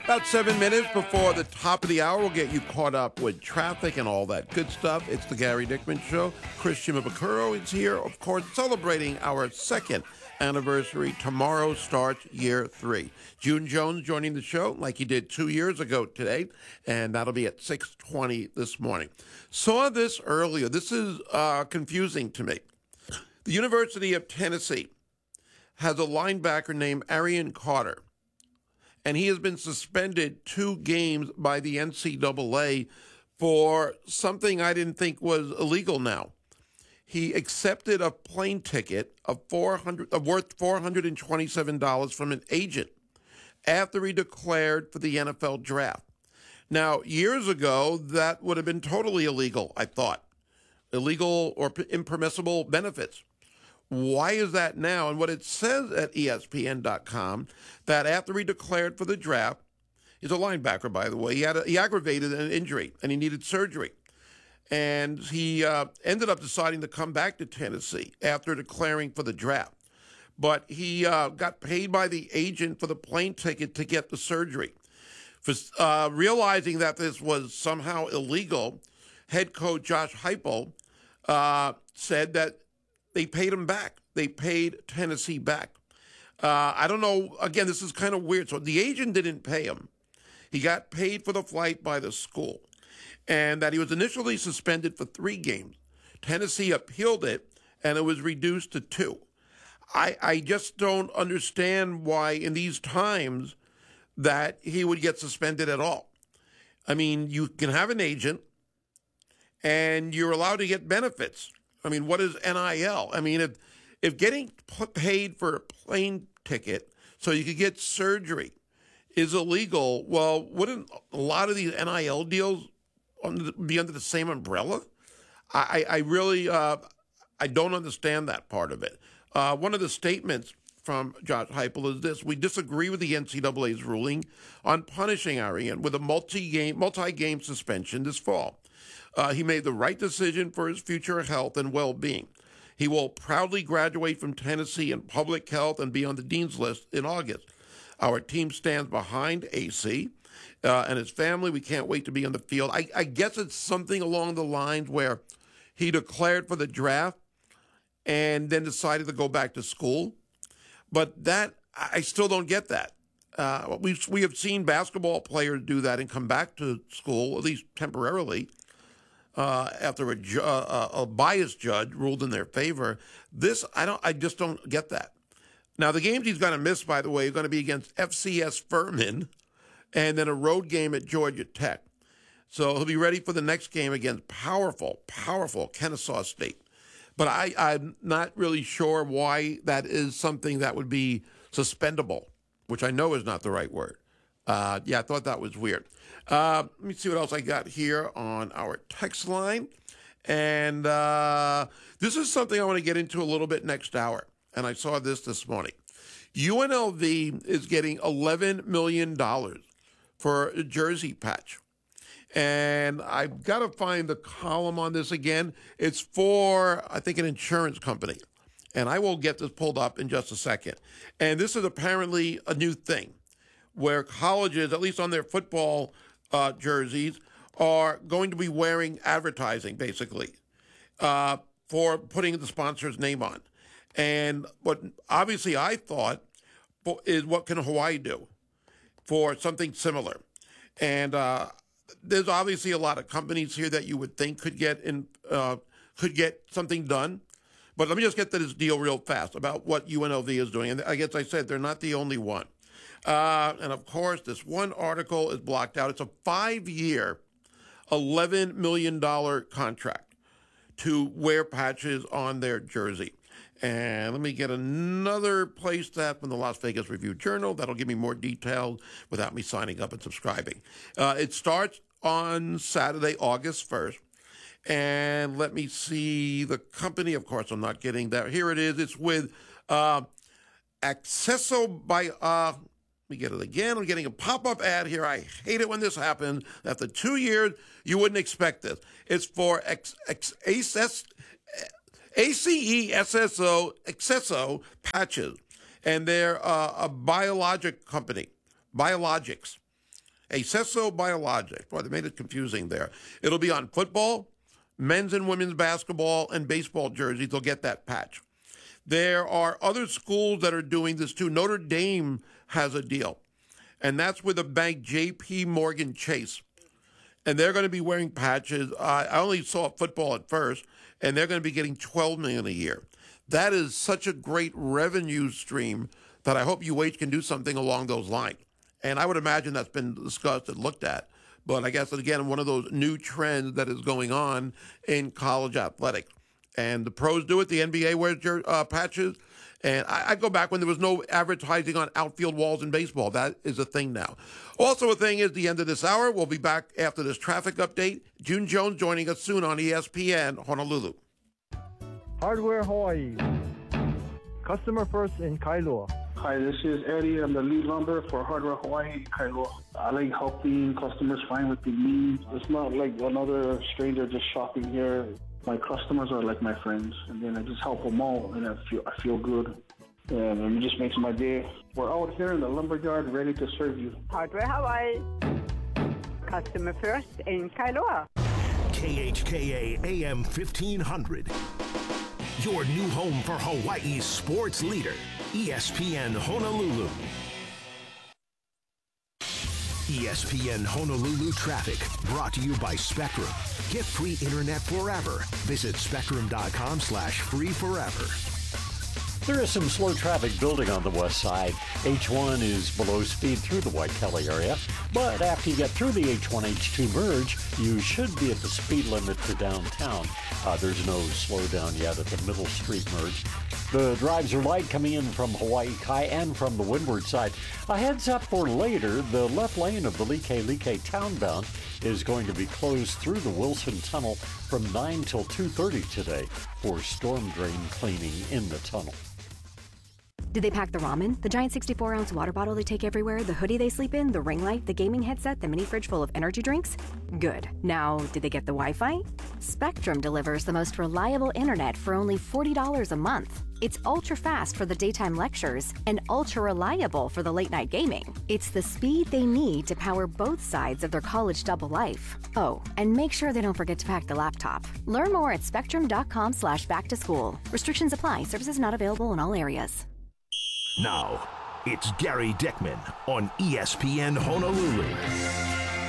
About 7 minutes before the top of the hour, we'll get you caught up with traffic and all that good stuff. It's the Gary Dickman Show. Chris Shimabukuro is here, of course, celebrating our second anniversary. Tomorrow starts year 3. June Jones joining the show like he did 2 years ago today, and that'll be at 6:20 this morning. Saw this earlier. This is confusing to me. The University of Tennessee has a linebacker named Arian Carter, and he has been suspended 2 games by the NCAA for something I didn't think was illegal now. He accepted a plane ticket of worth $427 from an agent after he declared for the NFL draft. Now, years ago, that would have been totally illegal, I thought. Illegal or impermissible benefits. Why is that now? And what it says at ESPN.com, that after he declared for the draft, he's a linebacker, by the way, he aggravated an injury and he needed surgery. And he ended up deciding to come back to Tennessee after declaring for the draft. But he got paid by the agent for the plane ticket to get the surgery. For realizing that this was somehow illegal, head coach Josh Heupel said that they paid him back. They paid Tennessee back. I don't know. Again, this is kind of weird. So the agent didn't pay him. He got paid for the flight by the school. And that he was initially suspended for 3 games. Tennessee appealed it, and it was reduced to 2. I just don't understand why in these times that he would get suspended at all. I mean, you can have an agent, and you're allowed to get benefits. I mean, what is NIL? I mean, if getting paid for a plane ticket so you could get surgery is illegal, well, wouldn't a lot of these NIL deals be under the same umbrella? I really I don't understand that part of it. One of the statements from Josh Heupel is this: we disagree with the NCAA's ruling on punishing Arian with a multi-game suspension this fall. He made the right decision for his future health and well-being. He will proudly graduate from Tennessee in public health and be on the dean's list in August. Our team stands behind AC and his family. We can't wait to be on the field. I guess it's something along the lines where he declared for the draft and then decided to go back to school. But that, I still don't get that. We have seen basketball players do that and come back to school, at least temporarily, after a biased judge ruled in their favor. I just don't get that. Now, the games he's going to miss, by the way, are going to be against FCS Furman and then a road game at Georgia Tech. So he'll be ready for the next game against powerful Kennesaw State. But I'm not really sure why that is something that would be suspendable, which I know is not the right word. I thought that was weird. Let me see what else I got here on our text line. And this is something I want to get into a little bit next hour. And I saw this morning. UNLV is getting $11 million for a jersey patch. And I've got to find the column on this again. It's for, I think, an insurance company. And I will get this pulled up in just a second. And this is apparently a new thing where colleges, at least on their football jerseys, are going to be wearing advertising, basically, for putting the sponsor's name on. And what obviously I thought is, what can Hawaii do for something similar? And there's obviously a lot of companies here that you would think could get something done. But let me just get to this deal real fast about what UNLV is doing. And I guess I said they're not the only one. And of course, this one article is blocked out. It's a 5-year, $11 million contract to wear patches on their jersey. And let me get another place that from the Las Vegas Review-Journal. That'll give me more details without me signing up and subscribing. It starts on Saturday, August 1st. And let me see the company. Of course, I'm not getting that. Here it is. It's with Accesso by... let me get it again. I'm getting a pop-up ad here. I hate it when this happens. After 2 years, you wouldn't expect this. It's for Accesso patches, and they're a biologic company, biologics. Accesso Biologics. Boy, they made it confusing there. It'll be on football, men's and women's basketball, and baseball jerseys. They'll get that patch. There are other schools that are doing this too. Notre Dame has a deal, and that's with the bank J.P. Morgan Chase. And they're going to be wearing patches. I only saw football at first, and they're going to be getting $12 million a year. That is such a great revenue stream that I hope UH can do something along those lines. And I would imagine that's been discussed and looked at. But I guess, again, one of those new trends that is going on in college athletics. And the pros do it. The NBA wears patches. And I go back when there was no advertising on outfield walls in baseball. That is a thing now. Also a thing is the end of this hour. We'll be back after this traffic update. June Jones joining us soon on ESPN Honolulu. Hardware Hawaii. Customer first in Kailua. Hi, this is Eddie. I'm the lead lumber for Hardware Hawaii in Kailua. I like helping customers find what they need. It's not like another stranger just shopping here. My customers are like my friends, and then I just help them all, and I feel good, and it just makes my day. We're out here in the lumberyard ready to serve you. Hardware Hawaii. Customer first in Kailua. KHKA AM 1500. Your new home for Hawaii's sports leader, ESPN Honolulu. ESPN Honolulu Traffic, brought to you by Spectrum. Get free internet forever. Visit spectrum.com/free forever. There is some slow traffic building on the west side. H1 is below speed through the Waikele area, but after you get through the H1-H2 merge, you should be at the speed limit to downtown. There's no slowdown yet at the Middle Street merge. The drives are light coming in from Hawaii Kai and from the windward side. A heads up for later, the left lane of the Like townbound is going to be closed through the Wilson Tunnel from 9 till 2:30 today for storm drain cleaning in the tunnel. Did they pack the ramen, the giant 64-ounce water bottle they take everywhere, the hoodie they sleep in, the ring light, the gaming headset, the mini fridge full of energy drinks? Good. Now, did they get the Wi-Fi? Spectrum delivers the most reliable internet for only $40 a month. It's ultra-fast for the daytime lectures and ultra-reliable for the late-night gaming. It's the speed they need to power both sides of their college double life. Oh, and make sure they don't forget to pack the laptop. Learn more at spectrum.com/back-to-school. Restrictions apply. Services not available in all areas. Now, it's Gary Dickman on ESPN Honolulu.